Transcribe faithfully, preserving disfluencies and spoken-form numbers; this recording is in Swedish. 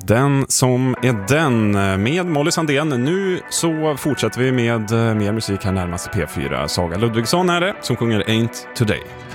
Den som är den med Molly Sandén. Nu så fortsätter vi med mer musik här närmast P fyra. Saga Ludvigsson är det som sjunger Ain't Today.